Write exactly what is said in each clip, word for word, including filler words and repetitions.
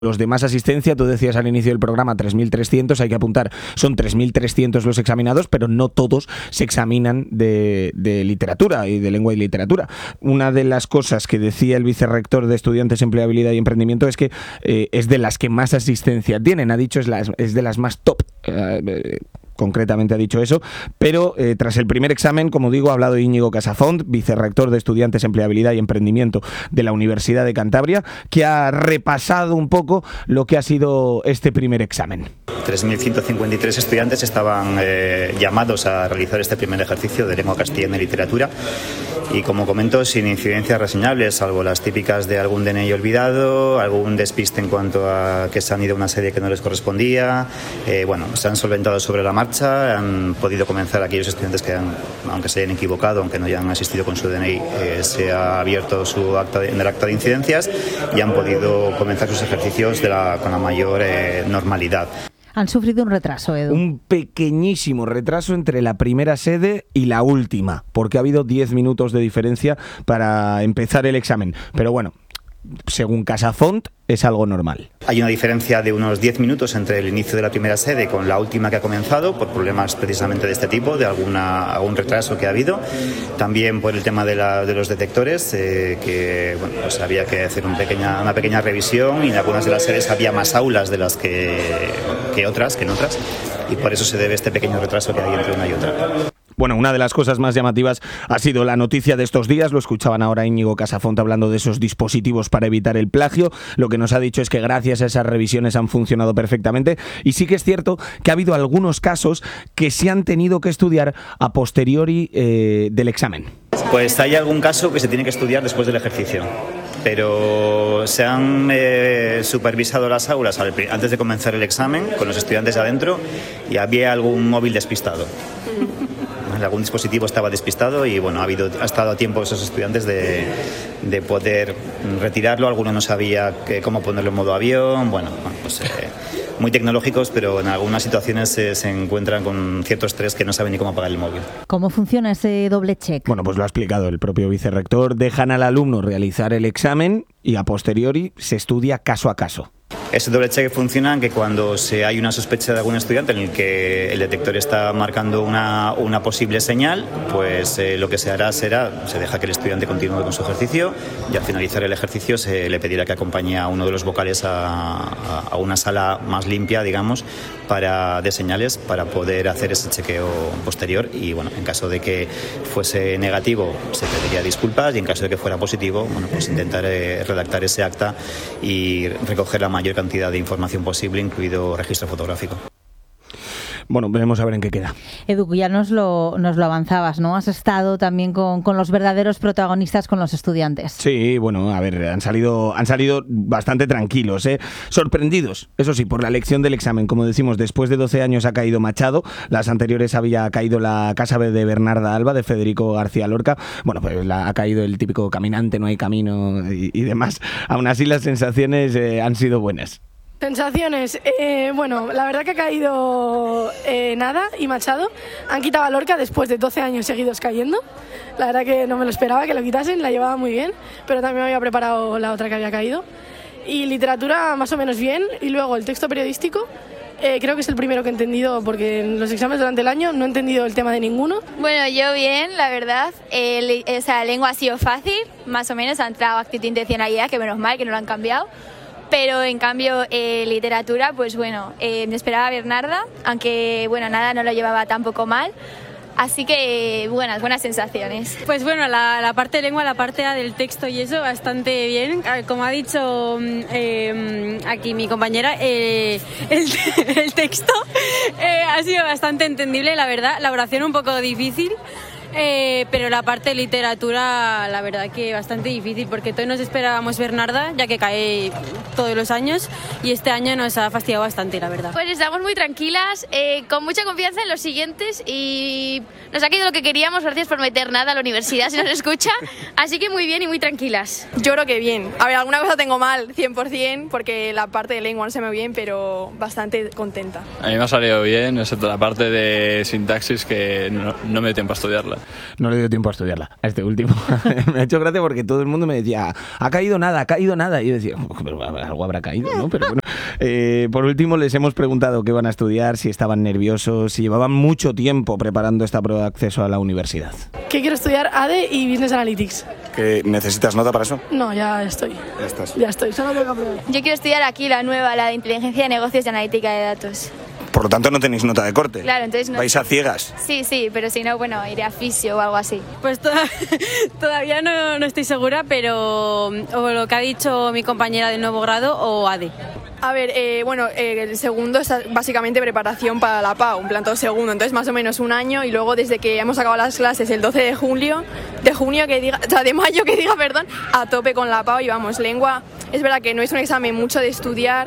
Los de más asistencia, tú decías al inicio del programa tres mil trescientos, hay que apuntar, son tres mil trescientos los examinados, pero no todos se examinan de, de literatura y de lengua y literatura. Una de las cosas que decía el vicerrector de Estudiantes, Empleabilidad y Emprendimiento es que eh, es de las que más asistencia tienen, ha dicho, es, la, es de las más top. Eh, Concretamente ha dicho eso, pero eh, tras el primer examen, como digo, ha hablado Íñigo Casafont, vicerrector de Estudiantes, Empleabilidad y Emprendimiento de la Universidad de Cantabria, que ha repasado un poco lo que ha sido este primer examen. tres mil ciento cincuenta y tres estudiantes estaban eh, llamados a realizar este primer ejercicio de lengua castellana y literatura y, como comento, sin incidencias reseñables, salvo las típicas de algún D N I olvidado, algún despiste en cuanto a que se han ido a una sede que no les correspondía. Eh, bueno, se han solventado sobre la marcha, han podido comenzar aquellos estudiantes que, han, aunque se hayan equivocado, aunque no hayan asistido con su D N I, eh, se ha abierto su acta de, en el acta de incidencias y han podido comenzar sus ejercicios de la, con la mayor eh, normalidad. Han sufrido un retraso, Edu. Un pequeñísimo retraso entre la primera sede y la última, porque ha habido diez minutos de diferencia para empezar el examen. Pero bueno, según Casafont, es algo normal. Hay una diferencia de unos diez minutos entre el inicio de la primera sede con la última que ha comenzado, por problemas precisamente de este tipo, de alguna, algún retraso que ha habido. También por el tema de, la, de los detectores, eh, que bueno, pues había que hacer un pequeña, una pequeña revisión y en algunas de las sedes había más aulas de las que, que otras, que en otras, y por eso se debe este pequeño retraso que hay entre una y otra. Bueno, una de las cosas más llamativas ha sido la noticia de estos días, lo escuchaban ahora Íñigo Casafont hablando de esos dispositivos para evitar el plagio. Lo que nos ha dicho es que gracias a esas revisiones han funcionado perfectamente y sí que es cierto que ha habido algunos casos que se han tenido que estudiar a posteriori eh, del examen. Pues hay algún caso que se tiene que estudiar después del ejercicio, pero se han eh, supervisado las aulas al, antes de comenzar el examen con los estudiantes adentro y había algún móvil despistado. Algún dispositivo estaba despistado y bueno, ha habido ha estado a tiempo esos estudiantes de, de poder retirarlo. Alguno no sabía que, cómo ponerlo en modo avión. Bueno, bueno pues eh, muy tecnológicos, pero en algunas situaciones eh, se encuentran con cierto estrés que no saben ni cómo apagar el móvil. ¿Cómo funciona ese doble check? Bueno, pues lo ha explicado el propio vicerrector. Dejan al alumno realizar el examen y a posteriori se estudia caso a caso. Ese doble check funciona en que cuando se hay una sospecha de algún estudiante en el que el detector está marcando una, una posible señal, pues eh, lo que se hará será, se deja que el estudiante continúe con su ejercicio y al finalizar el ejercicio se le pedirá que acompañe a uno de los vocales a, a, a una sala más limpia, digamos, para, de señales para poder hacer ese chequeo posterior y bueno, en caso de que fuese negativo se pediría disculpas y en caso de que fuera positivo, bueno, pues intentar eh, redactar ese acta y recoger la mayor cantidad de información posible, incluido registro fotográfico. Bueno, veremos a ver en qué queda. Edu, ya nos lo, nos lo avanzabas, ¿no? Has estado también con, con los verdaderos protagonistas, con los estudiantes. Sí, bueno, a ver, han salido, han salido bastante tranquilos, ¿eh? Sorprendidos, eso sí, por la elección del examen. Como decimos, después de doce años ha caído Machado, las anteriores había caído la Casa de Bernarda Alba, de Federico García Lorca. Bueno, pues la, ha caído el típico caminante, no hay camino y, y demás. Aún así, las sensaciones eh, han sido buenas. Sensaciones, eh, bueno, la verdad que ha caído eh, nada y Machado. Han quitado a Lorca después de doce años seguidos cayendo. La verdad que no me lo esperaba que lo quitasen, la llevaba muy bien, pero también me había preparado la otra que había caído. Y literatura más o menos bien, y luego el texto periodístico. Eh, creo que es el primero que he entendido, porque en los exámenes durante el año no he entendido el tema de ninguno. Bueno, yo bien, la verdad. Eh, o sea, la lengua ha sido fácil, más o menos. Ha entrado actitud intencionalidad, que menos mal que no lo han cambiado. Pero en cambio, eh, literatura, pues bueno, eh, me esperaba Bernarda, aunque bueno, nada, no lo llevaba tampoco mal. Así que buenas, buenas sensaciones. Pues bueno, la, la parte de lengua, la parte del texto y eso, bastante bien. Como ha dicho eh, aquí mi compañera, eh, el, el texto eh, ha sido bastante entendible, la verdad. La oración un poco difícil. Eh, pero la parte de literatura, la verdad que bastante difícil, porque todos nos esperábamos Bernarda, ya que cae todos los años, y este año nos ha fastidiado bastante, la verdad. Pues estamos muy tranquilas, eh, con mucha confianza en los siguientes, y nos ha quedado lo que queríamos. Gracias por meter nada a la universidad, si nos escucha, así que muy bien y muy tranquilas. Yo creo que bien. A ver, alguna cosa tengo mal, cien por ciento, porque la parte de lengua no se me ve bien, pero bastante contenta. A mí me ha salido bien, excepto la parte de sintaxis, que no, no me dio tiempo a estudiarla. No le dio tiempo a estudiarla, a este último. Me ha hecho gracia porque todo el mundo me decía, ha caído nada, ha caído nada. Y yo decía, pero algo habrá caído, ¿no? Pero bueno. Eh, por último, les hemos preguntado qué van a estudiar, si estaban nerviosos, si llevaban mucho tiempo preparando esta prueba de acceso a la universidad. ¿Qué quiero estudiar? A D y Business Analytics. ¿Que necesitas nota para eso? No, ya estoy. Ya estás. Ya estoy, solo tengo que aprobar. Yo quiero estudiar aquí la nueva, la de inteligencia de negocios y analítica de datos. Por lo tanto, no tenéis nota de corte. Claro, entonces no. ¿Vais a ciegas? Sí, sí, pero si no, bueno, iré a fisio o algo así. Pues to- todavía no, no estoy segura, pero o lo que ha dicho mi compañera de nuevo grado o A D. A ver, eh, bueno, eh, el segundo es básicamente preparación para la P A U, un plan todo segundo, entonces más o menos un año y luego desde que hemos acabado las clases el doce de julio, de junio que diga, o sea, de mayo que diga, perdón, a tope con la P A U y vamos, lengua, es verdad que no es un examen mucho de estudiar,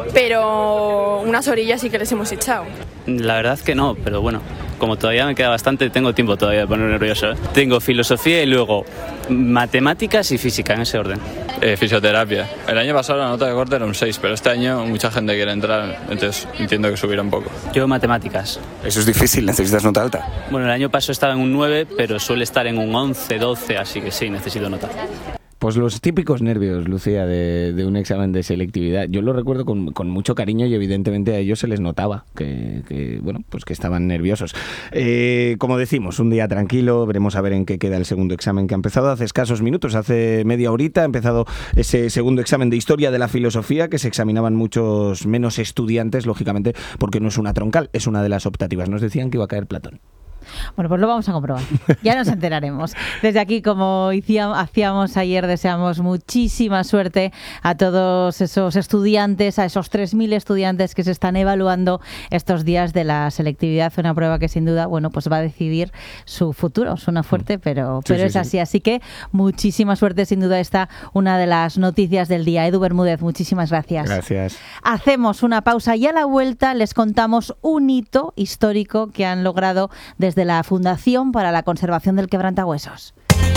pero unas orillas sí que les hemos echado. La verdad que no, pero bueno, como todavía me queda bastante, tengo tiempo todavía de ponerme nervioso, ¿eh? Tengo filosofía y luego matemáticas y física, en ese orden. Eh, fisioterapia. El año pasado la nota de corte era un seis, pero este año mucha gente quiere entrar, entonces entiendo que subirá un poco. Yo matemáticas. Eso es difícil, necesitas nota alta. Bueno, el año pasado estaba en un nueve, pero suele estar en un once, doce, así que sí, necesito nota. Pues los típicos nervios, Lucía, de, de un examen de selectividad. Yo lo recuerdo con, con mucho cariño y evidentemente a ellos se les notaba que, que bueno, pues que estaban nerviosos. Eh, como decimos, un día tranquilo, veremos a ver en qué queda el segundo examen que ha empezado hace escasos minutos, hace media horita ha empezado ese segundo examen de historia de la filosofía que se examinaban muchos menos estudiantes, lógicamente, porque no es una troncal, es una de las optativas. Nos decían que iba a caer Platón. Bueno, pues lo vamos a comprobar. Ya nos enteraremos. Desde aquí, como hacíamos ayer, deseamos muchísima suerte a todos esos estudiantes, a esos tres mil estudiantes que se están evaluando estos días de la selectividad. Una prueba que sin duda, bueno, pues va a decidir su futuro. Suena fuerte, pero, sí, pero sí, es sí. así. Así que muchísima suerte. Sin duda está una de las noticias del día. Edu Bermúdez, muchísimas gracias. Gracias. Hacemos una pausa y a la vuelta les contamos un hito histórico que han logrado desde de la Fundación para la Conservación del Quebrantahuesos.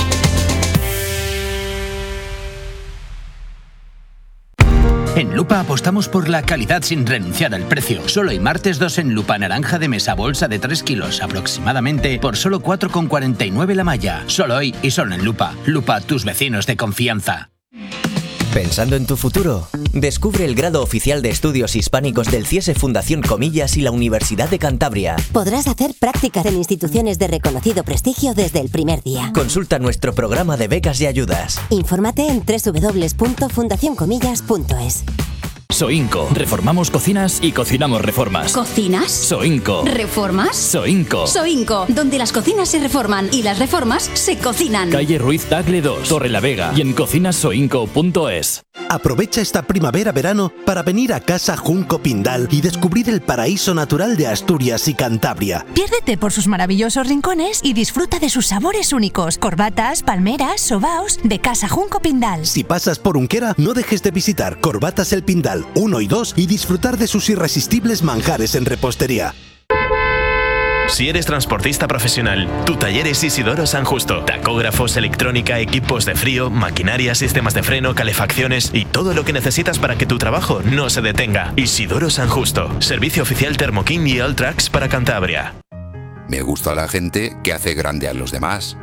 En Lupa apostamos por la calidad sin renunciar al precio. Solo hay martes dos en Lupa naranja de mesa bolsa de tres kilos aproximadamente por solo cuatro con cuarenta y nueve la malla. Solo hoy y solo en Lupa. Lupa, tus vecinos de confianza. ¿Pensando en tu futuro? Descubre el grado oficial de estudios hispánicos del C I E S E Fundación Comillas y la Universidad de Cantabria. Podrás hacer prácticas en instituciones de reconocido prestigio desde el primer día. Consulta nuestro programa de becas y ayudas. Infórmate en doble u doble u doble u punto fundación comillas punto es. Soinco. Reformamos cocinas y cocinamos reformas. ¿Cocinas? Soinco. ¿Reformas? Soinco. Soinco, donde las cocinas se reforman y las reformas se cocinan. Calle Ruiz Tagle dos, Torre la Vega y en cocinas soinco punto es. Aprovecha esta primavera-verano para venir a Casa Junco Pindal y descubrir el paraíso natural de Asturias y Cantabria. Piérdete por sus maravillosos rincones y disfruta de sus sabores únicos. Corbatas, palmeras, sobaos de Casa Junco Pindal. Si pasas por Unquera, no dejes de visitar Corbatas el Pindal uno y dos y disfrutar de sus irresistibles manjares en repostería. Si eres transportista profesional, tu taller es Isidoro San Justo. Tacógrafos, electrónica, equipos de frío, maquinaria, sistemas de freno, calefacciones y todo lo que necesitas para que tu trabajo no se detenga. Isidoro San Justo. Servicio oficial Thermoking y Alltrax para Cantabria. Me gusta la gente que hace grande a los demás.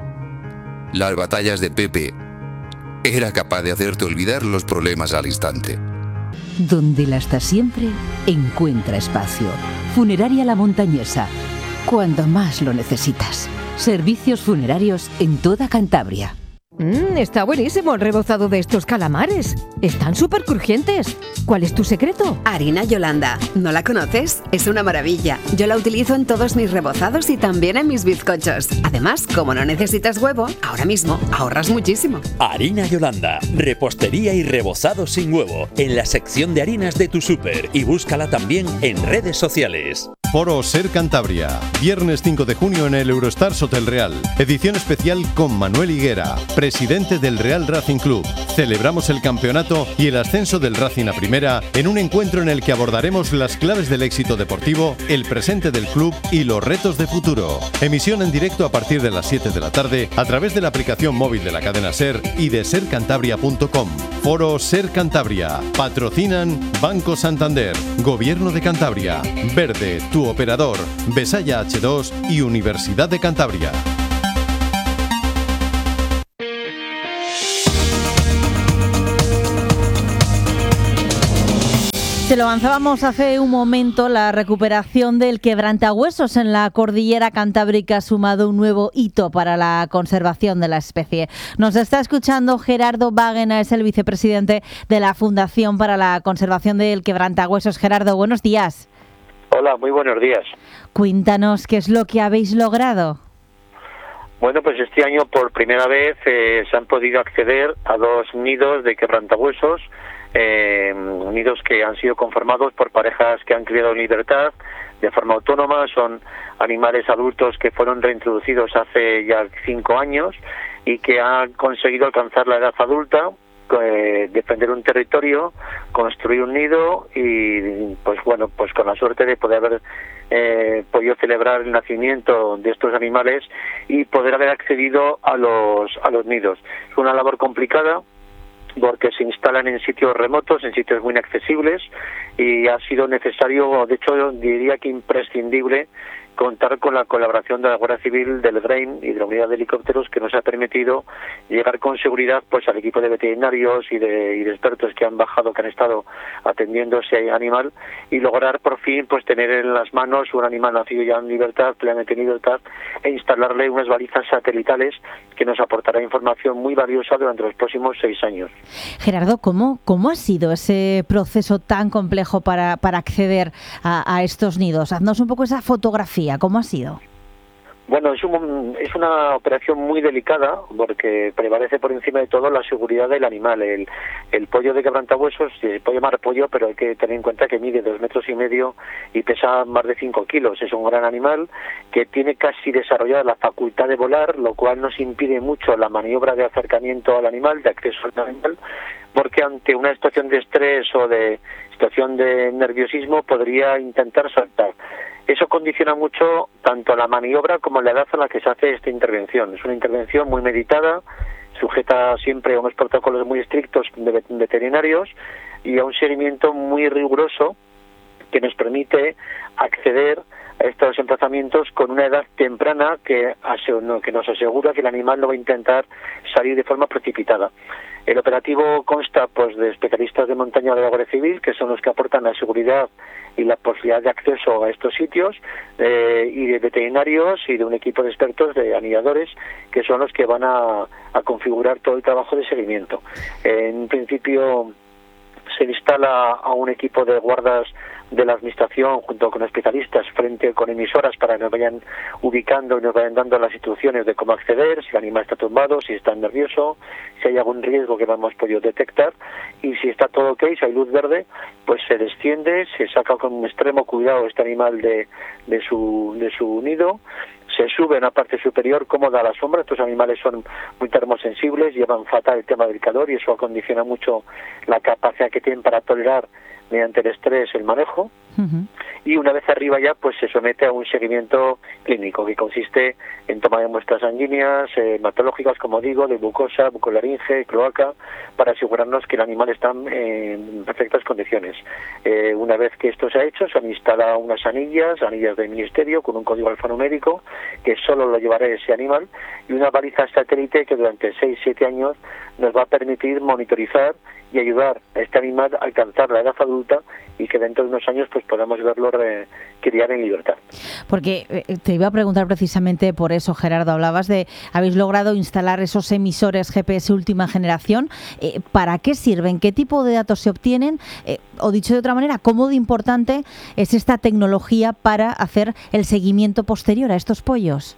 Las batallas de Pepe. Era capaz de hacerte olvidar los problemas al instante. Donde la está siempre, encuentra espacio. Funeraria La Montañesa. Cuando más lo necesitas. Servicios funerarios en toda Cantabria. Mmm, está buenísimo el rebozado de estos calamares. Están súper crujientes. ¿Cuál es tu secreto? Harina Yolanda. ¿No la conoces? Es una maravilla. Yo la utilizo en todos mis rebozados y también en mis bizcochos. Además, como no necesitas huevo, ahora mismo ahorras muchísimo. Harina Yolanda. Repostería y rebozado sin huevo. En la sección de harinas de tu súper. Y búscala también en redes sociales. Foro Ser Cantabria. Viernes cinco de junio en el Eurostars Hotel Real. Edición especial con Manuel Higuera, presidente del Real Racing Club. Celebramos el campeonato y el ascenso del Racing a Primera en un encuentro en el que abordaremos las claves del éxito deportivo, el presente del club y los retos de futuro. Emisión en directo a partir de las siete de la tarde a través de la aplicación móvil de la cadena Ser y de ser cantabria punto com. Foro Ser Cantabria. Patrocinan Banco Santander, Gobierno de Cantabria, Verde, tu operador, Besaya H dos y Universidad de Cantabria. Se lo avanzábamos hace un momento, la recuperación del quebrantahuesos en la cordillera cantábrica ha sumado un nuevo hito para la conservación de la especie. Nos está escuchando Gerardo Báguena, es el vicepresidente de la Fundación para la Conservación del Quebrantahuesos. Gerardo, buenos días. Hola, muy buenos días. Cuéntanos qué es lo que habéis logrado. Bueno, pues este año por primera vez eh, se han podido acceder a dos nidos de quebrantahuesos, eh, nidos que han sido conformados por parejas que han criado en libertad de forma autónoma. Son animales adultos que fueron reintroducidos hace ya cinco años y que han conseguido alcanzar la edad adulta, eh, defender un territorio, construir un nido y pues bueno, pues con la suerte de poder haber eh, podido celebrar el nacimiento de estos animales y poder haber accedido a los a los nidos. Es una labor complicada porque se instalan en sitios remotos, en sitios muy inaccesibles, y ha sido necesario, de hecho diría que imprescindible, contar con la colaboración de la Guardia Civil, del Grain y de la unidad de helicópteros, que nos ha permitido llegar con seguridad pues al equipo de veterinarios y de, y de expertos que han bajado, que han estado atendiendo ese animal, y lograr por fin pues tener en las manos un animal nacido ya en libertad, plenamente en libertad, e instalarle unas balizas satelitales que nos aportará información muy valiosa durante los próximos seis años. Gerardo, ¿cómo, cómo ha sido ese proceso tan complejo para, para acceder a, a estos nidos? Haznos un poco esa fotografía. ¿Cómo ha sido? Bueno, es, un, es una operación muy delicada porque prevalece por encima de todo la seguridad del animal. El, el pollo de quebrantahuesos se puede llamar pollo, pero hay que tener en cuenta que mide dos metros y medio y pesa más de cinco kilos. Es un gran animal que tiene casi desarrollada la facultad de volar, lo cual nos impide mucho la maniobra de acercamiento al animal, de acceso al animal, porque ante una situación de estrés o de situación de nerviosismo podría intentar saltar. Eso condiciona mucho tanto la maniobra como la edad a la que se hace esta intervención. Es una intervención muy meditada, sujeta siempre a unos protocolos muy estrictos de veterinarios y a un seguimiento muy riguroso que nos permite acceder a estos emplazamientos con una edad temprana que, que nos asegura que el animal no va a intentar salir de forma precipitada. El operativo consta pues de especialistas de montaña de la Guardia Civil, que son los que aportan la seguridad y la posibilidad de acceso a estos sitios, eh, y de veterinarios y de un equipo de expertos de anilladores, que son los que van a, a configurar todo el trabajo de seguimiento. Eh, en principio se instala a un equipo de guardas de la administración junto con especialistas frente con emisoras para que nos vayan ubicando y nos vayan dando las instrucciones de cómo acceder, si el animal está tumbado, si está nervioso, si hay algún riesgo que no hemos podido detectar, y si está todo ok, si hay luz verde, pues se desciende, se saca con un extremo cuidado este animal de, de su de su nido, se sube en la parte superior cómoda a la sombra. Estos animales son muy termosensibles, llevan fatal el tema del calor y eso acondiciona mucho la capacidad que tienen para tolerar mediante el estrés el manejo. Uh-huh. Y una vez arriba ya pues se somete a un seguimiento clínico que consiste en toma de muestras sanguíneas, eh, hematológicas, como digo, de mucosa, bucolaringe, cloaca, para asegurarnos que el animal está en perfectas condiciones. Eh, una vez que esto se ha hecho, se han instalado unas anillas, anillas del ministerio con un código alfanumérico que solo lo llevará ese animal, y una baliza satélite que durante seis siete años nos va a permitir monitorizar y ayudar a este animal a alcanzar la edad adulta y que dentro de unos años pues podamos verlo re- criar en libertad. Porque eh, te iba a preguntar precisamente por eso, Gerardo, hablabas de, habéis logrado instalar esos emisores G P S última generación. Eh, ¿Para qué sirven? ¿Qué tipo de datos se obtienen? Eh, o dicho de otra manera, ¿cómo de importante es esta tecnología para hacer el seguimiento posterior a estos pollos?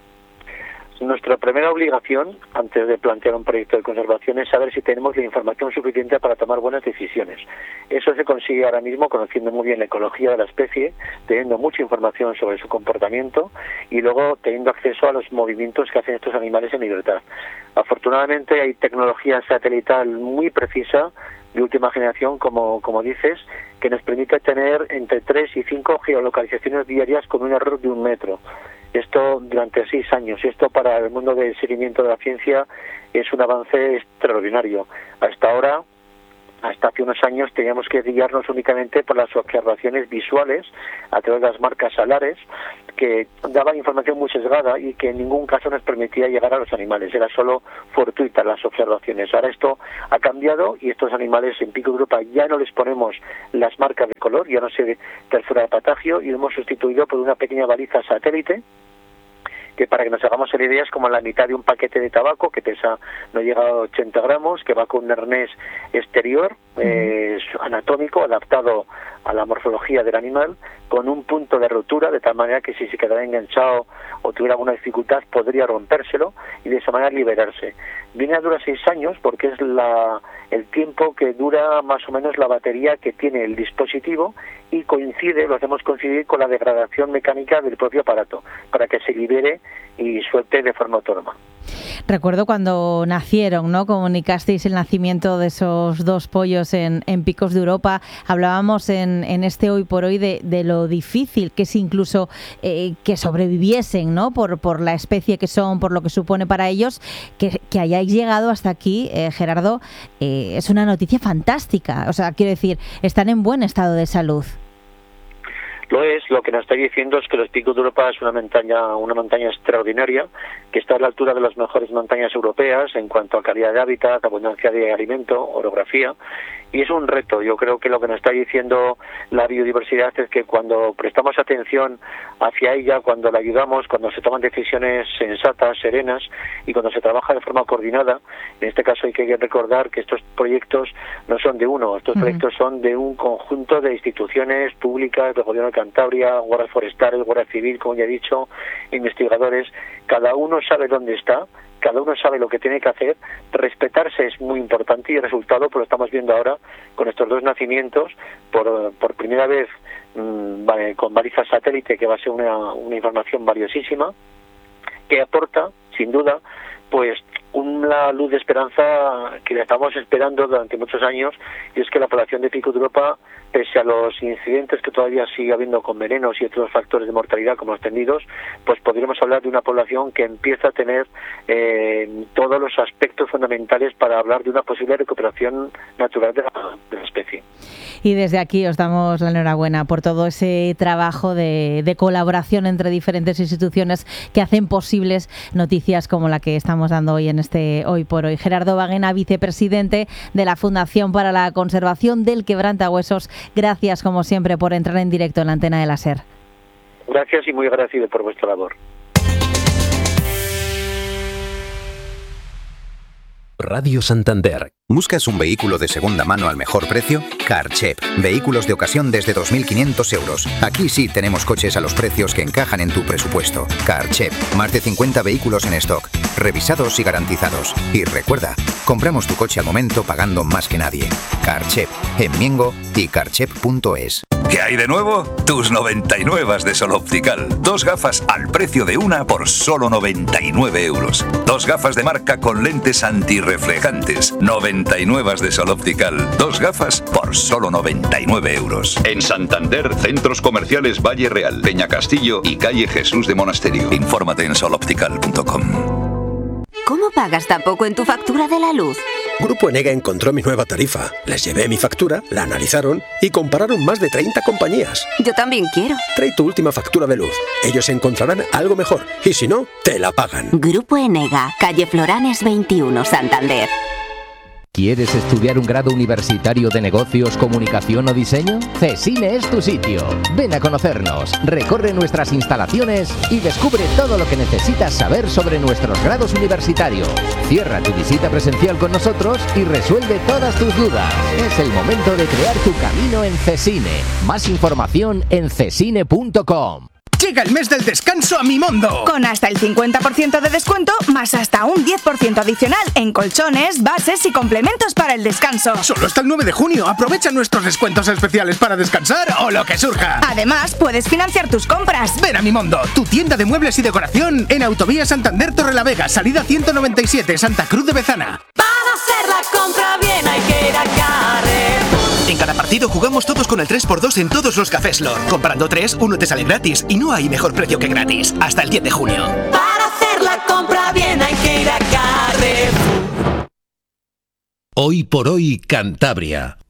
Nuestra primera obligación, antes de plantear un proyecto de conservación, es saber si tenemos la información suficiente para tomar buenas decisiones. Eso se consigue ahora mismo conociendo muy bien la ecología de la especie, teniendo mucha información sobre su comportamiento y luego teniendo acceso a los movimientos que hacen estos animales en libertad. Afortunadamente hay tecnología satelital muy precisa, de última generación, como, como dices, que nos permite tener entre tres y cinco geolocalizaciones diarias con un error de un metro. Esto durante seis años. Esto para el mundo del seguimiento de la ciencia es un avance extraordinario. Hasta ahora hasta hace unos años teníamos que guiarnos únicamente por las observaciones visuales a través de las marcas alares, que daban información muy sesgada y que en ningún caso nos permitía llegar a los animales, era solo fortuita las observaciones. Ahora esto ha cambiado y estos animales en Pico de Europa ya no les ponemos las marcas de color, ya no se perfora el patagio, y lo hemos sustituido por una pequeña baliza satélite, que para que nos hagamos la idea es como la mitad de un paquete de tabaco, que pesa, no llega a ochenta gramos, que va con un arnés exterior, eh, anatómico, adaptado a la morfología del animal, con un punto de rotura, de tal manera que si se quedara enganchado o tuviera alguna dificultad podría rompérselo y de esa manera liberarse. Viene a durar seis años porque es la, el tiempo que dura más o menos la batería que tiene el dispositivo, y coincide, lo hacemos coincidir con la degradación mecánica del propio aparato, para que se libere y suelte de forma autónoma. Recuerdo cuando nacieron, ¿no? Comunicasteis el nacimiento de esos dos pollos en, en Picos de Europa. Hablábamos en, en este Hoy por Hoy de, de lo difícil que es incluso eh, que sobreviviesen, ¿no? Por, por la especie que son, por lo que supone para ellos. Que, que hayáis llegado hasta aquí, eh, Gerardo, eh, es una noticia fantástica. O sea, quiero decir, están en buen estado de salud. Lo es, lo que nos está diciendo es que los Picos de Europa es una montaña, una montaña extraordinaria, que está a la altura de las mejores montañas europeas en cuanto a calidad de hábitat, abundancia de alimento, orografía, y es un reto. Yo creo que lo que nos está diciendo la biodiversidad es que cuando prestamos atención hacia ella, cuando la ayudamos, cuando se toman decisiones sensatas, serenas, y cuando se trabaja de forma coordinada, en este caso hay que recordar que estos proyectos no son de uno, estos uh-huh. proyectos son de un conjunto de instituciones públicas, del Gobierno de Cantabria, guardias forestales, guardia civil, como ya he dicho, investigadores. Cada uno sabe dónde está, cada uno sabe lo que tiene que hacer. Respetarse es muy importante, y el resultado pues lo estamos viendo ahora con estos dos nacimientos, por, por primera vez mmm, vale, con balizas satélite, que va a ser una, una información valiosísima, que aporta, sin duda, pues una luz de esperanza que la estamos esperando durante muchos años, y es que la población de Pico de Europa, pese a los incidentes que todavía sigue habiendo con venenos y otros factores de mortalidad como los tendidos, pues podríamos hablar de una población que empieza a tener eh, todos los aspectos fundamentales para hablar de una posible recuperación natural de la, de la especie. Y desde aquí os damos la enhorabuena por todo ese trabajo de, de colaboración entre diferentes instituciones que hacen posibles noticias como la que estamos dando hoy en este Hoy por Hoy. Gerardo Baguena, vicepresidente de la Fundación para la Conservación del Quebrantahuesos, gracias como siempre por entrar en directo en la antena de la SER. Gracias y muy agradecido por vuestra labor. Radio Santander. ¿Buscas un vehículo de segunda mano al mejor precio? Carchep. Vehículos de ocasión desde dos mil quinientos euros. Aquí sí tenemos coches a los precios que encajan en tu presupuesto. Carchep. Más de cincuenta vehículos en stock, revisados y garantizados. Y recuerda, compramos tu coche al momento pagando más que nadie. Carchep. En Miengo y carchep punto es. ¿Qué hay de nuevo? Tus noventa y nueve de Sol Optical. Dos gafas al precio de una por solo noventa y nueve euros. Dos gafas de marca con lentes antirreflejantes. noventa y nueve de Sol Optical. Dos gafas por solo noventa y nueve euros. En Santander, centros comerciales Valle Real, Peña Castillo y calle Jesús de Monasterio. Infórmate en sol optical punto com. ¿Cómo pagas tan poco en tu factura de la luz? Grupo Enega encontró mi nueva tarifa. Les llevé mi factura, la analizaron y compararon más de treinta compañías. Yo también quiero. Trae tu última factura de luz. Ellos encontrarán algo mejor y si no, te la pagan. Grupo Enega, calle Floranes veintiuno, Santander. ¿Quieres estudiar un grado universitario de negocios, comunicación o diseño? CESINE es tu sitio. Ven a conocernos, recorre nuestras instalaciones y descubre todo lo que necesitas saber sobre nuestros grados universitarios. Cierra tu visita presencial con nosotros y resuelve todas tus dudas. Es el momento de crear tu camino en CESINE. Más información en cesine punto com. Llega el mes del descanso a Mimondo. Con hasta el cincuenta por ciento de descuento, más hasta un diez por ciento adicional en colchones, bases y complementos para el descanso. Solo hasta el nueve de junio. Aprovecha nuestros descuentos especiales para descansar o lo que surja. Además, puedes financiar tus compras. Ven a Mimondo, tu tienda de muebles y decoración en Autovía Santander Torrelavega, salida ciento noventa y siete, Santa Cruz de Bezana. Para hacer la compra bien hay que ir a Carrefour. En cada partido jugamos todos con el tres por dos en todos los cafés Lor. Comprando tres, uno te sale gratis y no hay mejor precio que gratis. Hasta el diez de junio. Para hacer la compra bien hay que ir a Carrefour. Hoy por hoy Cantabria.